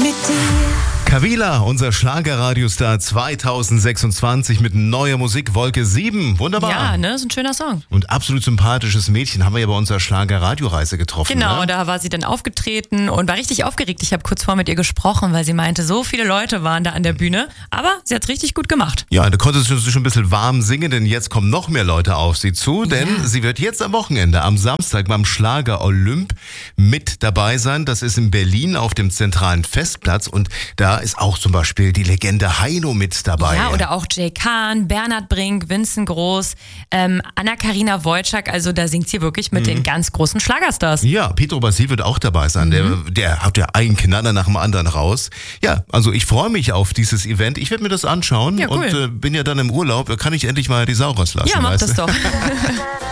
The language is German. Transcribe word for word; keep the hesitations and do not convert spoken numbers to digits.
mit dir. Kavila, unser Schlagerradiostar zweitausendsechsundzwanzig mit neuer Musik, Wolke sieben. Wunderbar. Ja, ne, ist ein schöner Song. Und absolut sympathisches Mädchen haben wir ja bei unserer Schlager-Radioreise getroffen. Genau, ne? da war sie dann aufgetreten und war richtig aufgeregt. Ich habe kurz vor mit ihr gesprochen, weil sie meinte, so viele Leute waren da an der Bühne. Aber sie hat es richtig gut gemacht. Ja, da konnte sie schon ein bisschen warm singen, denn jetzt kommen noch mehr Leute auf sie zu. Denn Ja. sie wird jetzt am Wochenende, am Samstag beim Schlager Olymp mit dabei sein. Das ist in Berlin auf dem zentralen Festplatz. Und da ist auch zum Beispiel die Legende Heino mit dabei. Ja, oder auch Jay Kahn, Bernhard Brink, Vincent Groß, ähm, Anna-Karina Wojcik. Also da singt sie wirklich mit den ganz großen Schlagerstars. Ja, Pietro Basil wird auch dabei sein. Der, der hat ja einen Knaller nach dem anderen raus. Ja, also ich freue mich auf dieses Event. Ich werde mir das anschauen Ja, cool. und äh, bin ja dann im Urlaub. Kann ich endlich mal die Sau rauslassen. Ja, mach weißt das du? doch.